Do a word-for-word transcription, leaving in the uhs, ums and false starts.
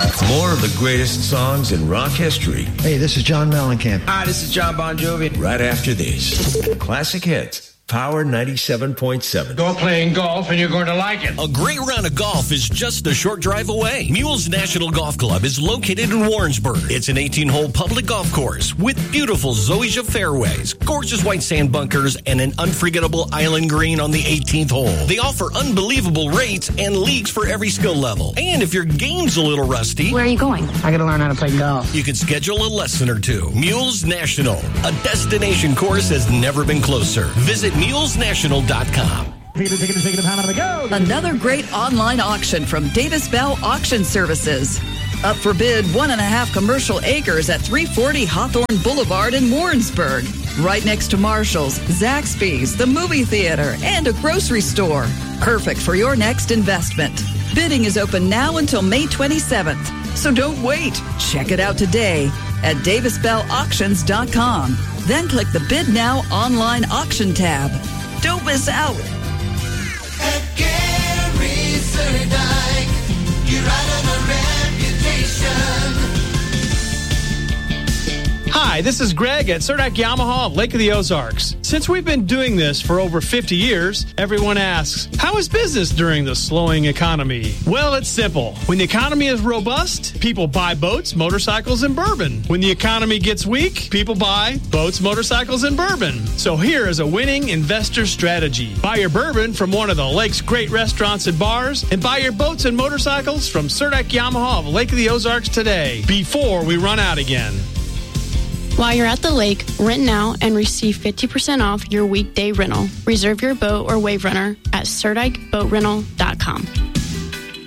More of the greatest songs in rock history. Hey, this is John Mellencamp. Hi, this is John Bon Jovi. Right after this. Classic Hits. Power ninety-seven point seven. Go playing golf and you're going to like it. A great round of golf is just a short drive away. Mules National Golf Club is located in Warrensburg. It's an eighteen-hole public golf course with beautiful zoysia fairways, gorgeous white sand bunkers, and an unforgettable island green on the eighteenth hole. They offer unbelievable rates and leagues for every skill level. And if your game's a little rusty... Where are you going? I got to learn how to play golf. You can schedule a lesson or two. Mules National. A destination course has never been closer. Visit mules national dot com. Another great online auction from Davis Bell Auction Services. Up for bid one and a half commercial acres at three forty Hawthorne Boulevard in Warrensburg. Right next to Marshall's, Zaxby's, the movie theater, and a grocery store. Perfect for your next investment. Bidding is open now until May twenty-seventh. So don't wait. Check it out today at davis bell auctions dot com. Then click the Bid Now online auction tab. Don't miss out. At Gary Zerdike, you're right on a reputation. Hi, this is Greg at Zerdike Yamaha of Lake of the Ozarks. Since we've been doing this for over fifty years, everyone asks, how is business during the slowing economy? Well, it's simple. When the economy is robust, people buy boats, motorcycles, and bourbon. When the economy gets weak, people buy boats, motorcycles, and bourbon. So here is a winning investor strategy. Buy your bourbon from one of the lake's great restaurants and bars, and buy your boats and motorcycles from Zerdike Yamaha of Lake of the Ozarks today, before we run out again. While you're at the lake, rent now and receive fifty percent off your weekday rental. Reserve your boat or wave runner at Zerdike Boat Rental dot com.